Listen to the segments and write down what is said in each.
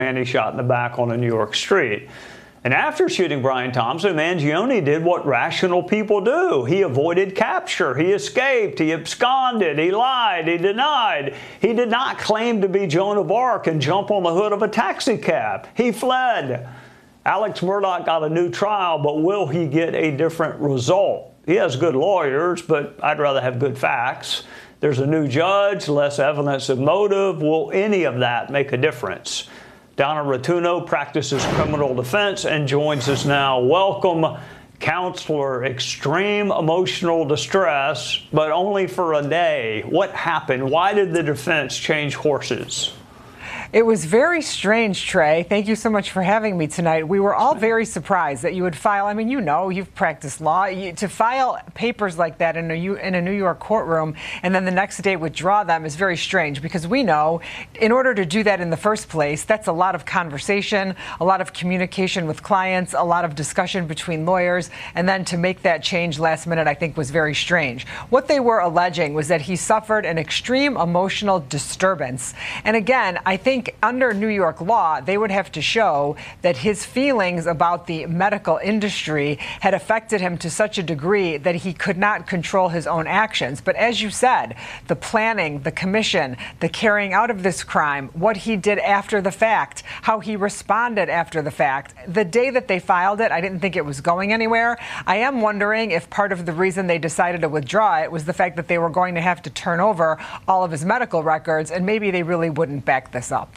man he shot in the back on a New York street. And after shooting Brian Thompson, Mangione did what rational people do. He avoided capture. He escaped. He absconded. He lied. He denied. He did not claim to be Joan of Arc and jump on the hood of a taxi cab. He fled. Alex Murdaugh got a new trial, but will he get a different result? He has good lawyers, but I'd rather have good facts. There's a new judge, less evidence of motive. Will any of that make a difference? Donna Rotunno practices criminal defense and joins us now. Welcome, counselor. Extreme emotional distress, but only for a day. What happened? Why did the defense change horses? It was very strange, Trey. Thank you so much for having me tonight. We were all very surprised that you would file, I mean, you know, you've practiced law, to file papers like that in a New York courtroom and then the next day withdraw them is very strange, because we know in order to do that in the first place, that's a lot of conversation, a lot of communication with clients, a lot of discussion between lawyers, and then to make that change last minute, I think was very strange. What they were alleging was that he suffered an extreme emotional disturbance. And again, I think under New York law, they would have to show that his feelings about the medical industry had affected him to such a degree that he could not control his own actions. But as you said, the planning, the commission, the carrying out of this crime, what he did after the fact, how he responded after the fact, the day that they filed it, I didn't think it was going anywhere. I am wondering if part of the reason they decided to withdraw it was the fact that they were going to have to turn over all of his medical records, and maybe they really wouldn't back this up.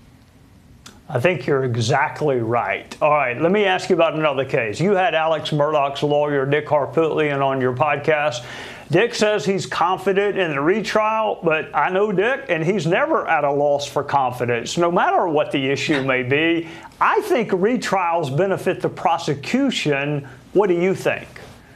I think you're exactly right. All right, let me ask you about another case. You had Alex Murdaugh's lawyer, Dick Harpootlian, on your podcast. Dick says he's confident in the retrial, but I know Dick, and he's never at a loss for confidence, no matter what the issue may be. I think retrials benefit the prosecution. What do you think?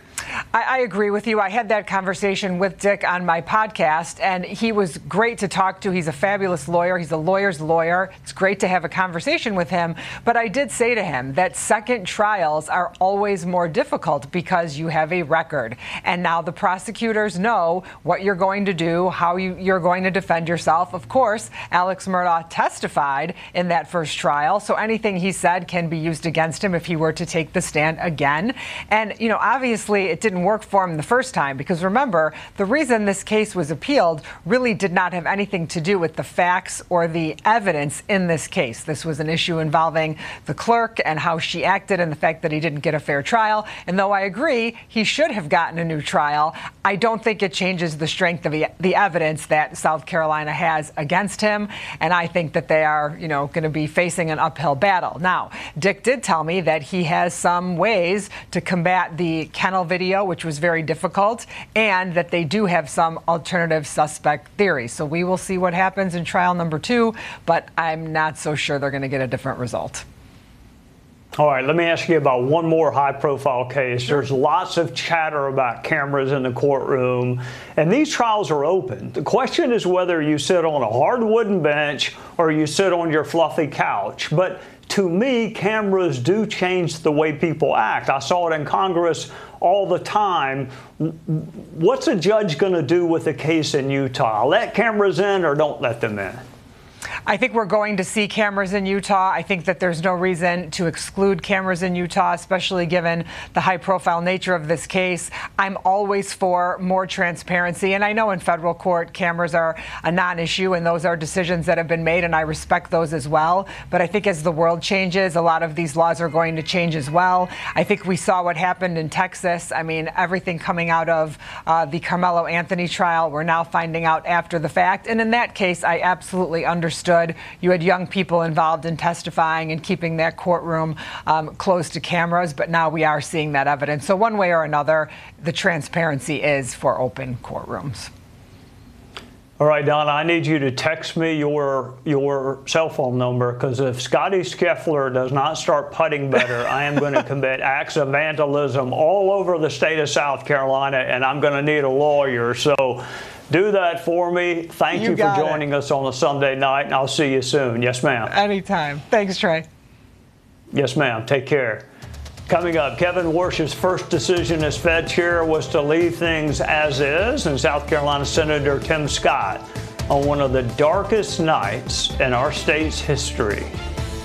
I agree with you. I had that conversation with Dick on my podcast, and he was great to talk to. He's a fabulous lawyer. He's a lawyer's lawyer. It's great to have a conversation with him. But I did say to him that second trials are always more difficult because you have a record. And now the prosecutors know what you're going to do, how you're going to defend yourself. Of course, Alex Murdaugh testified in that first trial, so anything he said can be used against him if he were to take the stand again. And, you know, obviously it didn't work for him the first time, because remember, the reason this case was appealed really did not have anything to do with the facts or the evidence in this case. This was an issue involving the clerk and how she acted and the fact that he didn't get a fair trial. And though I agree he should have gotten a new trial, I don't think it changes the strength of the evidence that South Carolina has against him. And I think that they are, you know, going to be facing an uphill battle. Now, Dick did tell me that he has some ways to combat the kennel video, which was very difficult, and that they do have some alternative suspect theories. So we will see what happens in trial number 2, but I'm not so sure they're going to get a different result. All right, let me ask you about one more high-profile case. There's lots of chatter about cameras in the courtroom, and these trials are open. The question is whether you sit on a hard wooden bench or you sit on your fluffy couch. But to me, cameras do change the way people act. I saw it in Congress all the time. What's a judge going to do with a case in Utah? Let cameras in or don't let them in? I think we're going to see cameras in Utah. I think that there's no reason to exclude cameras in Utah, especially given the high-profile nature of this case. I'm always for more transparency, and I know in federal court cameras are a non-issue, and those are decisions that have been made, and I respect those as well. But I think as the world changes, a lot of these laws are going to change as well. I think we saw what happened in Texas. I mean, everything coming out of the Carmelo Anthony trial, we're now finding out after the fact. And in that case, I absolutely understood. You had young people involved in testifying and keeping that courtroom closed to cameras, but now we are seeing that evidence. So one way or another, the transparency is for open courtrooms. All right, Donna, I need you to text me your cell phone number, because if Scotty Scheffler does not start putting better, I am going to commit acts of vandalism all over the state of South Carolina, and I'm going to need a lawyer. So do that for me. Thank you for joining us on a Sunday night, and I'll see you soon. Yes, ma'am. Anytime. Thanks, Trey. Yes, ma'am. Take care. Coming up, Kevin Warsh's first decision as Fed chair was to leave things as is, and South Carolina Senator Tim Scott on one of the darkest nights in our state's history.